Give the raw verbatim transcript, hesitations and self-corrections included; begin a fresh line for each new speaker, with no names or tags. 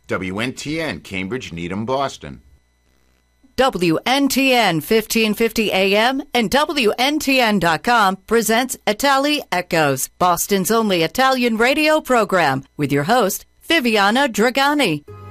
W N T N, Cambridge, Needham, Boston.
W N T N fifteen fifty A M and W N T N dot com presents Itali Echoes, Boston's only Italian radio program, with your host, Viviana Dragani.